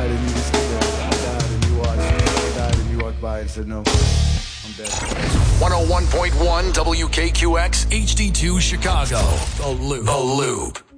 died and you just stood there. I died and you watched. I died and you walked by and said, no, I'm dead. 101.1 WKQX HD2 Chicago. The Loop.